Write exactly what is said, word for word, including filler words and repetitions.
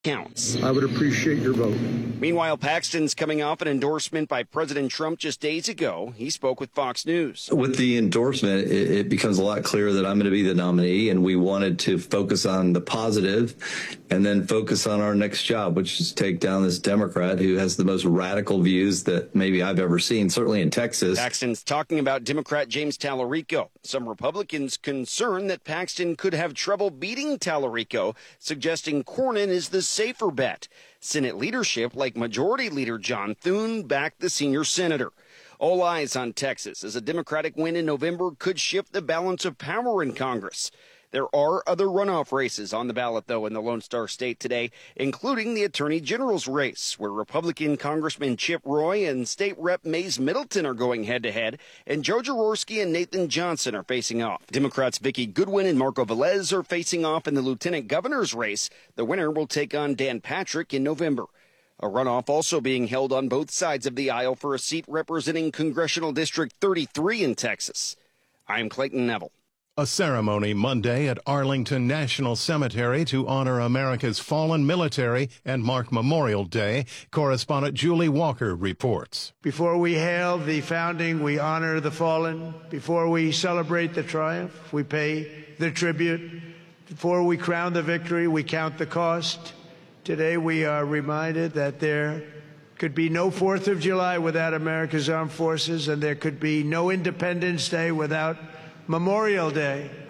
counts. I would appreciate your vote. Meanwhile, Paxton's coming off an endorsement by President Trump just days ago. He spoke with Fox News. With the endorsement, it, it becomes a lot clearer that I'm going to be the nominee, and we wanted to focus on the positive and then focus on our next job, which is take down this Democrat who has the most radical views that maybe I've ever seen, certainly in Texas. Paxton's talking about Democrat James Tallarico. Some Republicans concerned that Paxton could have trouble beating Tallarico, suggesting Cornyn is the safer bet. Senate leadership, like Majority Leader John Thune, backed the senior senator. All eyes on Texas as a Democratic win in November could shift the balance of power in Congress. There are other runoff races on the ballot, though, in the Lone Star State today, including the Attorney General's race, where Republican Congressman Chip Roy and State Rep Mays Middleton are going head-to-head, and Joe Jaworski and Nathan Johnson are facing off. Democrats Vicki Goodwin and Marco Velez are facing off in the Lieutenant Governor's race. The winner will take on Dan Patrick in November. A runoff also being held on both sides of the aisle for a seat representing Congressional District thirty-three in Texas. I'm Clayton Neville. A ceremony Monday at Arlington National Cemetery to honor America's fallen military and mark Memorial Day. Correspondent Julie Walker reports. Before we hail the founding, we honor the fallen. Before we celebrate the triumph, we pay the tribute. Before we crown the victory, we count the cost. Today we are reminded that there could be no fourth of July without America's armed forces, and there could be no Independence Day without Memorial Day.